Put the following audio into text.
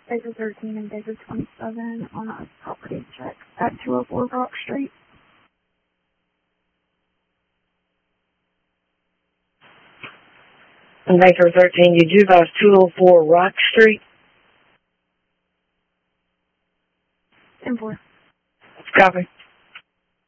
Baker 13 and Baker 27 on a property check at 204 Rock Street. Baker 13, did you advise 204 Rock Street? 10-4. Copy.